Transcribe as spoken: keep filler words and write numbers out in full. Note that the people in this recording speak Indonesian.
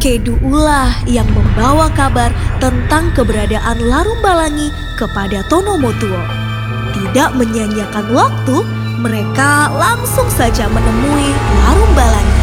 Kedu ulah yang membawa kabar tentang keberadaan Larumbalangi kepada Tonomotuo. Tidak menyia-nyiakan waktu, mereka langsung saja menemui Larumbalangi.